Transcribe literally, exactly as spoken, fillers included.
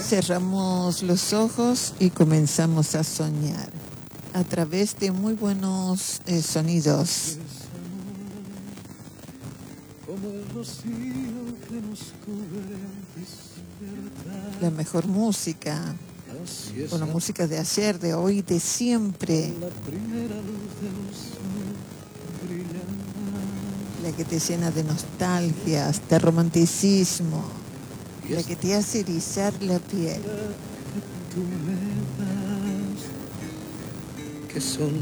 Cerramos los ojos y comenzamos a soñar a través de muy buenos eh, sonidos. La mejor música, con la música de ayer, de hoy, de siempre. La que te llena de nostalgias, de romanticismo, la que te hace erizar la piel. Que son